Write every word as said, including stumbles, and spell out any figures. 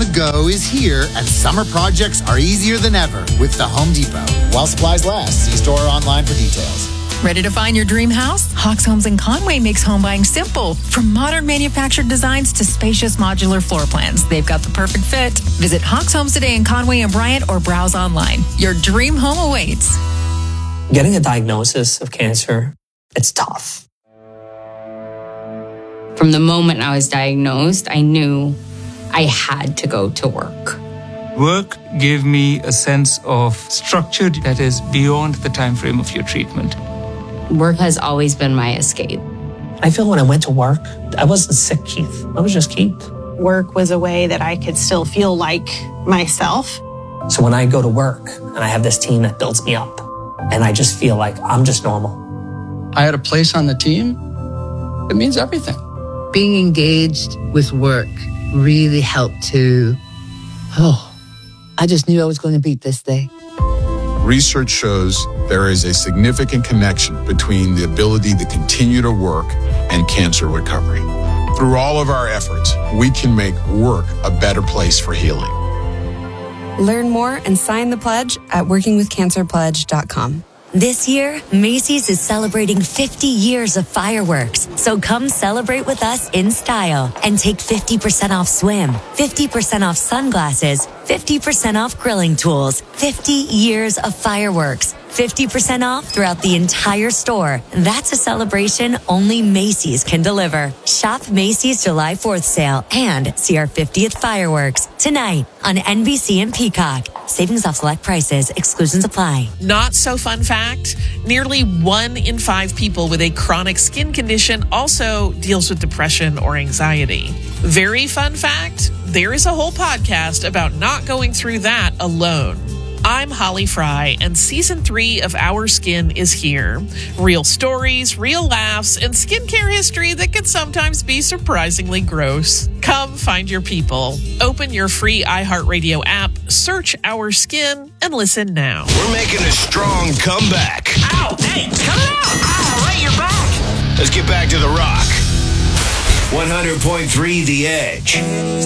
the go is here, and summer projects are easier than ever with the Home Depot. While supplies last, see store or online for details. Ready to find your dream house? Hawks Homes in Conway makes home buying simple. From modern manufactured designs to spacious modular floor plans, they've got the perfect fit. Visit Hawks Homes today in Conway and Bryant or browse online. Your dream home awaits. Getting a diagnosis of cancer, it's tough. From the moment I was diagnosed, I knew I had to go to work. Work gave me a sense of structure that is beyond the time frame of your treatment. Work has always been my escape. I feel when I went to work, I wasn't sick, Keith. I was just Keith. Work was a way that I could still feel like myself. So when I go to work and I have this team that builds me up, and I just feel like I'm just normal. I had a place on the team. It means everything. Being engaged with work really helped to, oh, I just knew I was going to beat this day. Research shows there is a significant connection between the ability to continue to work and cancer recovery. Through all of our efforts, we can make work a better place for healing. Learn more and sign the pledge at working with cancer pledge dot com. This year, Macy's is celebrating fifty years of fireworks. So come celebrate with us in style and take fifty percent off swim, fifty percent off sunglasses, fifty percent off grilling tools, fifty years of fireworks, fifty percent off throughout the entire store. That's a celebration only Macy's can deliver. Shop Macy's July fourth sale and see our fiftieth fireworks tonight on N B C and Peacock. Savings off select prices. Exclusions apply. Not so fun fact, nearly one in five people with a chronic skin condition also deals with depression or anxiety. Very fun fact, there is a whole podcast about not going through that alone. I'm Holly Fry, and season three of Our Skin is here. Real stories, real laughs, and skincare history that can sometimes be surprisingly gross. Come find your people. Open your free iHeartRadio app, search Our Skin, and listen now. We're making a strong comeback. Ow! Hey, cut it out! Ow, right, you're back! Let's get back to the rock. one hundred point three The Edge.